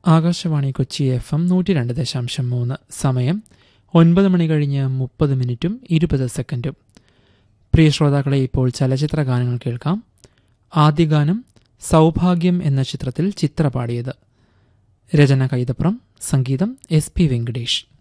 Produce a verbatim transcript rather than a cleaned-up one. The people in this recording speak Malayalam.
ആകാശവാണി കൊച്ചി എഫ് എം നൂറ്റി രണ്ട് ദശാംശം മൂന്ന്. സമയം ഒൻപത് മണി കഴിഞ്ഞ് മുപ്പത് മിനിറ്റും ഇരുപത് സെക്കൻഡും. പ്രിയ ശ്രോതാക്കളെ, ഇപ്പോൾ ചലച്ചിത്ര ഗാനങ്ങൾ കേൾക്കാം. ആദ്യ ഗാനം സൗഭാഗ്യം എന്ന ചിത്രത്തിൽ ചിത്ര പാടിയത്. രചന കൈതപ്രം, സംഗീതം എസ് പി വെങ്കടേഷ്.